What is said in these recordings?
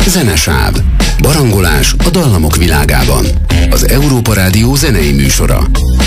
Zenesáv. Barangolás a dallamok világában. Az Európa Rádió zenei műsora.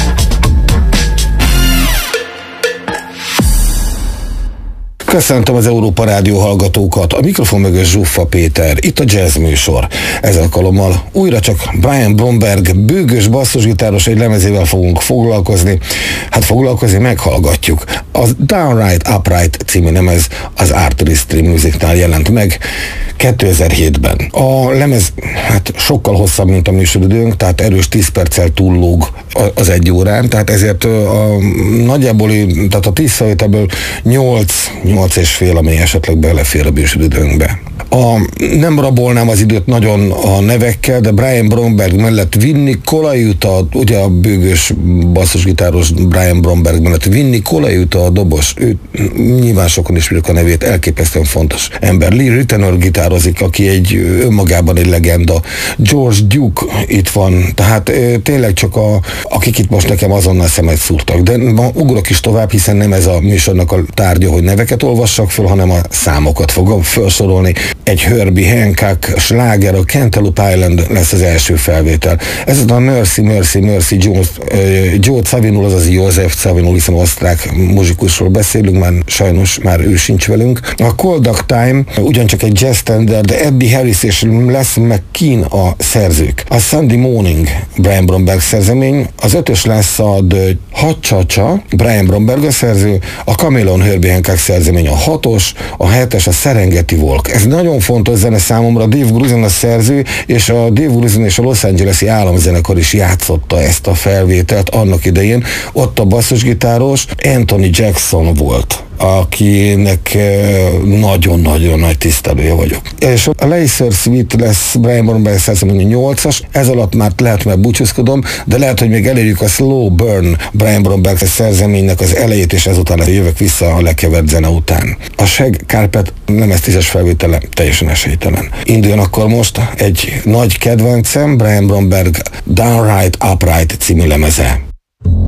Köszöntöm az Európa Rádió hallgatókat, a mikrofon mögött Zsuffa Péter, itt a jazz műsor. Ez alkalommal újra csak Brian Bromberg bőgős basszusgitáros egy lemezével fogunk foglalkozni. Hát foglalkozni meghallgatjuk. A Downright Upright című lemez az Artistry Musicnál jelent meg 2007-ben. A lemez hát sokkal hosszabb, mint a műsoridőnk, tehát erős 10 perccel túllóg az 1 órán, tehát ezért nagyjából, tehát a 10 felvételből 8 és fél, ami esetleg belefér a műsoridőnkbe. Nem rabolnám az időt nagyon a nevekkel, de Brian Bromberg mellett Vinnie Colaiuta, ugye a bőgős basszusgitáros Brian Bromberg mellett Vinnie Colaiuta a dobos, ő nyilván sokan ismerjük a nevét, elképesztően fontos ember. Lee Ritenour gitározik, aki önmagában egy legenda. George Duke itt van, tehát tényleg csak akik itt most nekem azonnal szemet szúrtak. De ma ugrok is tovább, hiszen nem ez a műsornak a tárgya, hogy neveket olvassak föl, hanem a számokat fogom felsorolni. Egy Herbie Hancock sláger, a Cantaloupe Island lesz az első felvétel. Ez a Mercy, Mercy, Mercy Joe Zawinul, azaz József Zawinul, hiszen osztrák muzsikusról beszélünk, már sajnos már ő sincs velünk. A Cold Duck Time ugyancsak egy jazz standard, de Eddie Harris és Les McKean a szerzők. A Sunday Morning Brian Bromberg szerzemény, az 5-ös lesz a The Cha-Cha-Cha, Brian Bromberg a szerző, a Chameleon Herbie Hancock szerzemény a 6-os, a 7-es a Serengeti Walk. Ez nagyon fontos zene számomra, Dave Grusin a szerző, és a Dave Grusin és a Los Angeles-i államzenekar is játszotta ezt a felvételt annak idején. Ott a basszusgitáros Anthony Jackson volt, akinek nagyon-nagyon nagy tisztelője vagyok. És a Laser Suite lesz Brian Bromberg szerzemény 8-as, ez alatt már lehet, mert búcsúzkodom, de lehet, hogy még elérjük a Slow Burn Brian Bromberg szerzeménynek az elejét, és ezután jövök vissza a lekevert zene után. A Shag Carpet lemez 10-es felvétele teljesen esélytelen. Induljon akkor most egy nagy kedvencem, Brian Bromberg Downright Upright című lemeze.